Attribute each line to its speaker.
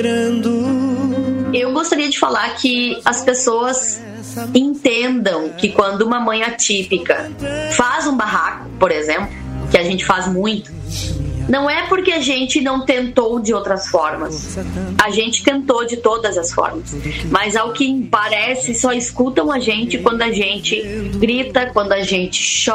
Speaker 1: Eu gostaria de falar que as pessoas entendam que quando uma mãe atípica faz um barraco, por exemplo, que a gente faz muito, não é porque a gente não tentou de outras formas. A gente tentou de todas as formas. Mas ao que parece, só escutam a gente quando a gente grita, quando a gente chora.